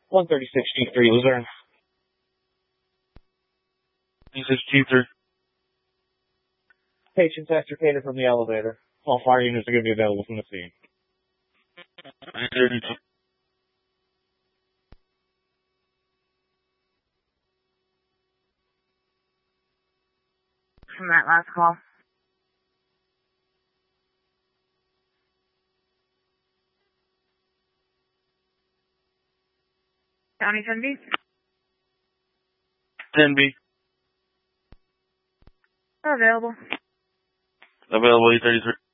136 G3, Luzerne. 36 G3. Patient's extricated from the elevator. All fire units are going to be available from the scene. 32. From that last call. County 10B? 10B. Available. Available 833.